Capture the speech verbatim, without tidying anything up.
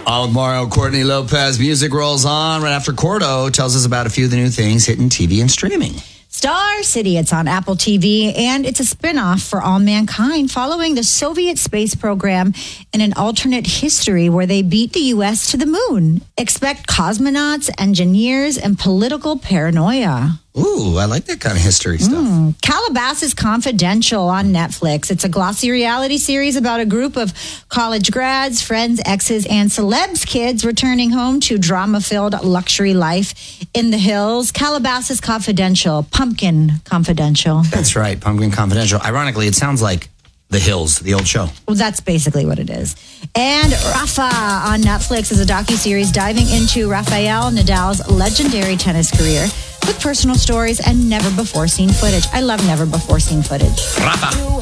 All with Mario Courtney Lopez. Music rolls on right after Cordo tells us about a few of the new things hitting T V and streaming. Star City, it's on Apple T V, and it's a spinoff for all mankind following the Soviet space program in an alternate history where they beat the U S to the moon. Expect cosmonauts, engineers, and political paranoia. Ooh, I like that kind of history stuff. Mm. Calabasas Confidential on Netflix. It's a glossy reality series about a group of college grads, friends, exes, and celebs kids returning home to drama-filled luxury life in the hills. Calabasas Confidential. Pumpkin Confidential. That's right, Pumpkin Confidential. Ironically, it sounds like The Hills, the old show. Well, that's basically what it is. And Rafa on Netflix is a docuseries diving into Rafael Nadal's legendary tennis career with personal stories and never-before-seen footage. I love never-before-seen footage. Rafa.